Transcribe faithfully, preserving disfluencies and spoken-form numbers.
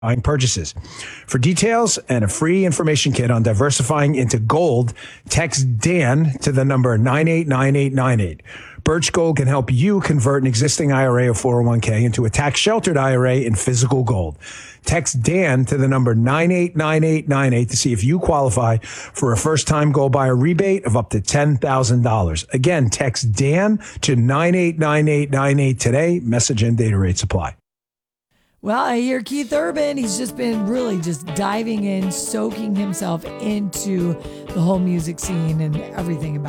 buying purchases. For details and a free information kit on diversifying into gold, text Dan to the number nine eight nine eight nine eight. Birch Gold can help you convert an existing I R A or four oh one k into a tax-sheltered I R A in physical gold. Text Dan to the number nine eight nine eight nine eight to see if you qualify for a first-time gold buyer rebate of up to ten thousand dollars. Again, text Dan to nine eight nine eight nine eight today. Message and data rates apply. Well, I hear Keith Urban. He's just been really just diving in, soaking himself into the whole music scene and everything about